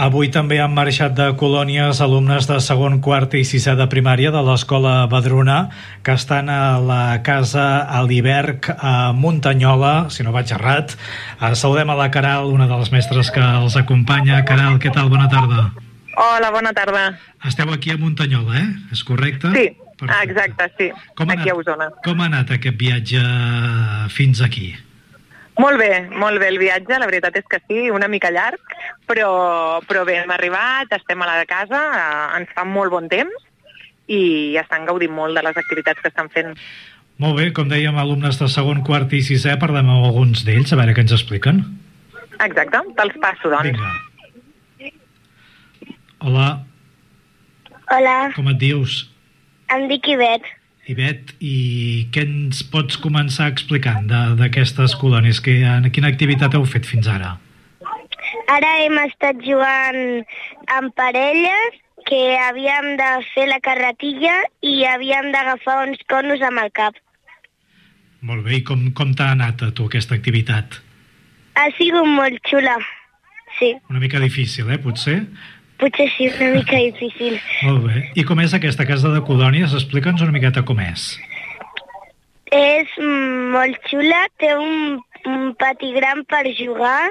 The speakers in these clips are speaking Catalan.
Avui també han marxat de colònies alumnes de segon, quart i sisè de primària de l'Escola Badruna, que estan a la casa Aliberg a Muntanyola, si no vaig errat. Saludem a la Caral, una de les mestres que els acompanya. Caral, què tal? Bona tarda. Hola, bona tarda. Esteu aquí a Muntanyola, És correcte? Sí, perfecte. exacte, sí. Aquí a Osona. Com ha anat aquest viatge fins aquí? Molt bé el viatge, la veritat és que sí, una mica llarg, però bé, hem arribat, estem a la casa, ens fa molt bon temps i estan gaudint molt de les activitats que estan fent. Molt bé, com dèiem, alumnes de segon, quart i sisè, parlem amb alguns d'ells, a veure què ens expliquen. Exacte, te'ls passo, doncs. Vinga. Hola. Hola, Com et dius? em dic Ivet. Ivet, i què ens pots començar explicant d'aquestes colònies? Quina activitat heu fet fins ara? Ara hem estat jugant amb parelles que havíem de fer la carretilla i havíem d'agafar uns conos amb el cap. Molt bé, i com t'ha anat a tu aquesta activitat? Ha sigut molt xula, sí. Una mica difícil, potser? Potser sí, una mica difícil. Molt bé. I com és aquesta casa de colònies? Explica'ns una miqueta com és. És molt xula, té un pati gran per jugar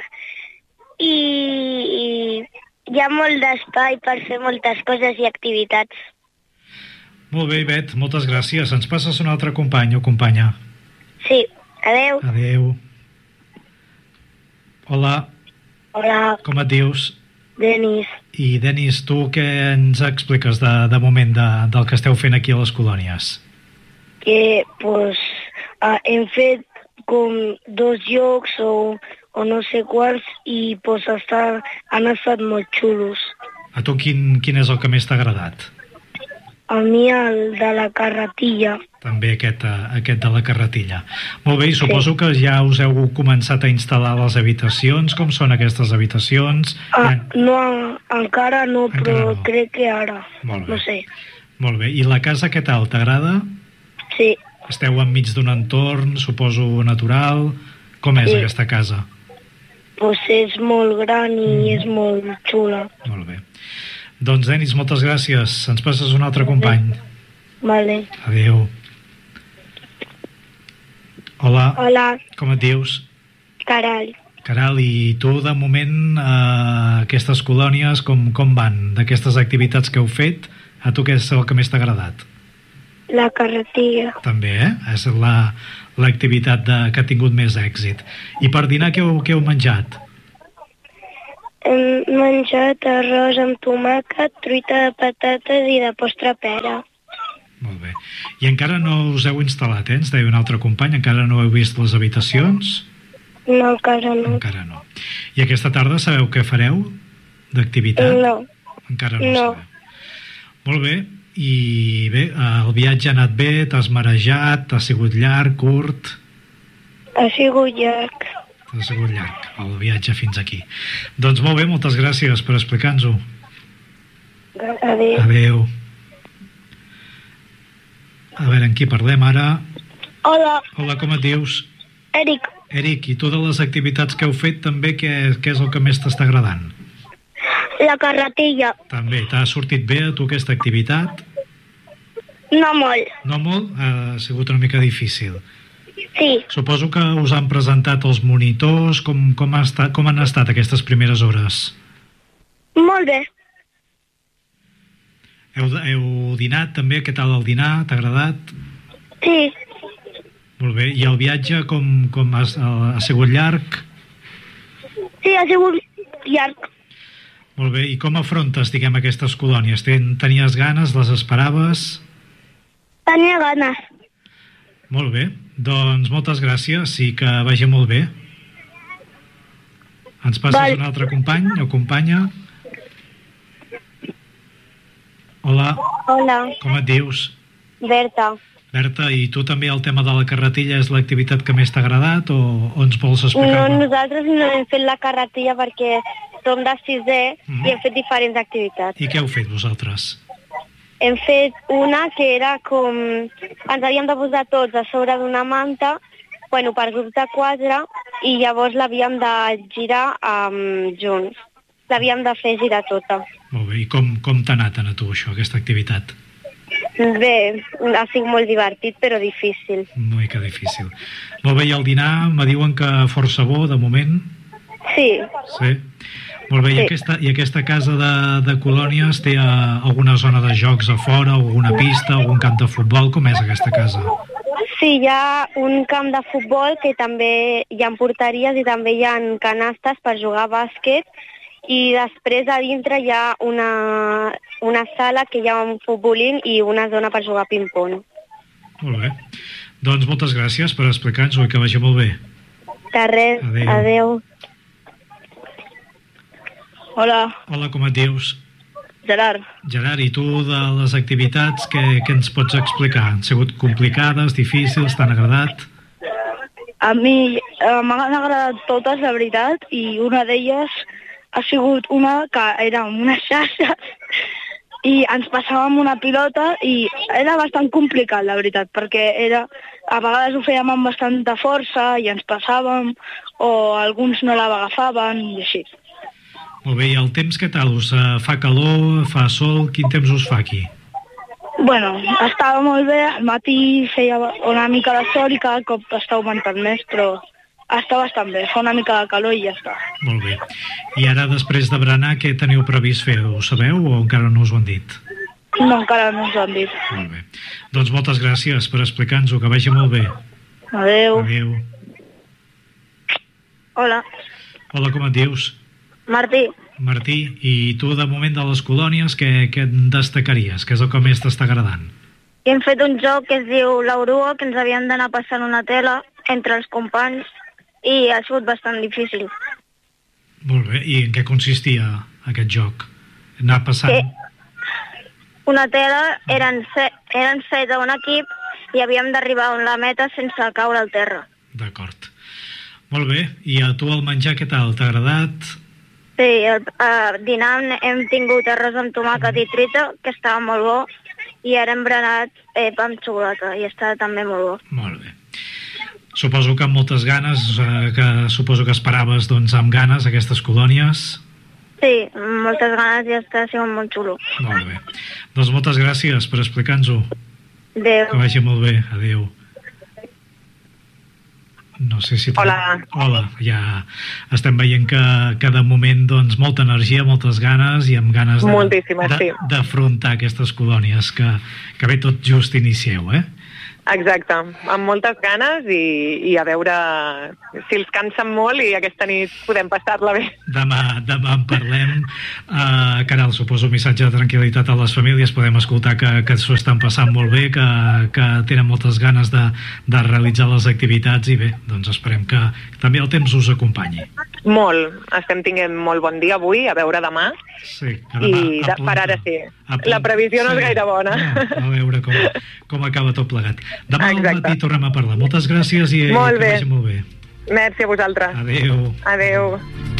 i hi ha molt d'espai per fer moltes coses i activitats. Molt bé, Ivet, moltes gràcies. Ens passes un altre company o companya? Sí, adeu. Adeu. Hola. Hola, Com et dius? Denis. I, Denis, tu què ens expliques de moment del que esteu fent aquí a les colònies? Que hem fet com 2 jocs o no sé quants i han estat molt xulos. A tu quin és el que més t'ha agradat? A mi el de la carretilla. També aquest de la carretilla. Molt bé, i suposo que ja us heu començat a instal·lar les habitacions. Com són aquestes habitacions? No, encara no, però no. crec que ara. Molt bé. No sé. Molt bé, i la casa què tal? T'agrada? Sí. Esteu enmig d'un entorn, suposo, natural. Com és aquesta casa? Pues és molt gran i és molt xula. Molt bé. Doncs, Denis, moltes gràcies. Ens passes un altre company. Vale. Adéu. Hola. Hola, Com et dius? Caral. Caral, i tu, de moment, aquestes colònies, com van? D'aquestes activitats que heu fet, a tu què és el que més t'ha agradat? La carretilla. També, És l'activitat que ha tingut més èxit. I per dinar què heu menjat? Hem menjat arròs amb tomàquet, truita de patates i de postre pera. Molt bé. I encara no us heu instal·lat, Ens deia un altre company, encara no heu vist les habitacions? No, encara no. Encara no. I aquesta tarda sabeu què fareu d'activitat? No. Encara no sabeu. Molt bé. I bé, el viatge ha anat bé, t'has marejat, ha sigut llarg, curt? Ha sigut llarg. Ha sigut llarg, el viatge fins aquí. Doncs molt bé, moltes gràcies per explicar-nos-ho. Adéu. Adéu. A veure, amb qui parlem ara? Hola, Hola, com et dius? Eric. Eric, i tu de les activitats que heu fet també, què és el que més t'està agradant? La carretilla. També, t'ha sortit bé a tu aquesta activitat? No molt. No molt? Ha sigut una mica difícil. Sí. Suposo que us han presentat els monitors, com han estat aquestes primeres hores? Molt bé. Heu dinat també? Què tal el dinar? T'ha agradat? Sí. Molt bé. I el viatge com ha sigut llarg? Sí, ha sigut llarg. Molt bé. I com afrontes, diguem, aquestes colònies? Tenies ganes? Les esperaves? Tenia ganes. Molt bé. Doncs moltes gràcies i que vagi molt bé. Ens passes un altre company o companya? Hola. Hola, Com et dius? Berta. Berta, i tu també el tema de la carretilla és l'activitat que més t'ha agradat o ens vols No, explicar? nosaltres no hem fet la carretilla perquè som de 6è i hem fet diferents activitats. I què heu fet vosaltres? Hem fet una que era com... Ens havíem de posar tots a sobre d'una manta, per grups de 4, i llavors l'havíem de girar junts. l'havíem de fer girar tota. Molt bé, i com t'ha anat a tu això, aquesta activitat? Bé, ha sigut molt divertit, però difícil. Una mica difícil. Molt bé, i el dinar me diuen que força bo, de moment? Sí. Sí? Molt bé, Sí. I aquesta casa de colònies té alguna zona de jocs a fora, alguna pista, algun camp de futbol? Com és aquesta casa? Sí, hi ha un camp de futbol que també hi ha porteries i també hi ha canastes per jugar a bàsquet, i després a dintre hi ha una sala que hi ha un futbolín i una zona per jugar a ping-pong. Molt bé. Doncs moltes gràcies per explicar-nos-ho i que vagi molt bé. De res, adeu. Hola, Hola, com et dius? Gerard. Gerard, i tu de les activitats què ens pots explicar? Han sigut complicades, difícils, t'han agradat? A mi m'han agradat totes, la veritat, i una d'elles ha sigut una que era amb unes xarxes i ens passàvem una pilota i era bastant complicat, la veritat, perquè a vegades ho fèiem amb bastanta força i ens passàvem, o alguns no l'agafaven i així. Molt bé, i el temps què tal? Us fa calor, fa sol? Quin temps us fa aquí? Bueno, estava molt bé, al matí feia una mica de sol i cada cop està augmentant més, però està bastant bé, fa una mica de calor i ja està. Molt bé. I ara, després de berenar, què teniu previst fer? Ho sabeu o encara no us ho han dit? No, encara no ens ho han dit. Molt bé. Doncs moltes gràcies per explicar-nos-ho, que vagi molt bé. Adeu. Adéu. Hola, Hola, com et dius? Martí. Martí, i tu de moment de les colònies què en destacaries? Què és el que més t'està agradant? Hem fet un joc que es diu l'Orua, que ens havíem d'anar passant una tela entre els companys i ha sigut bastant difícil. Molt bé, i en què consistia aquest joc? Anar passant? Sí. Una tela eren set a un equip i havíem d'arribar a la meta sense caure al terra. D'acord. Molt bé, i a tu el menjar què tal? T'ha agradat? Sí, a dinar hem tingut arròs amb tomàquet i truita, que estava molt bo, i ara hem berenat pa amb xocolata, i està també molt bo. Molt bé. Suposo que amb moltes ganes, suposo que esperaves doncs, amb ganes aquestes colònies. Sí, amb moltes ganes i està sent molt xulo. Molt bé. Doncs moltes gràcies per explicar-nos-ho. Adéu. Que vagi molt bé. Adéu. No sé si... Hola. Hola, ja estem veient que de moment doncs, molta energia, moltes ganes i amb ganes Moltíssimes, sí. d'afrontar aquestes colònies que bé tot just inicieu, eh? Exacte, amb moltes ganes i a veure si els cansen molt i aquesta nit podem passar-la bé. Demà en parlem. Caral, suposo un missatge de tranquil·litat a les famílies. Podem escoltar que s'ho estan passant molt bé, que tenen moltes ganes de realitzar les activitats i bé, doncs esperem que també el temps us acompanyi. Molt. Estem tinguent molt bon dia avui, a veure demà. Sí, que demà I per ara sí. La previsió no és gaire bona. A veure com acaba tot plegat. Demà al matí tornem a parlar. Moltes gràcies i que vagi molt bé. Merci a vosaltres. Adéu. Adéu.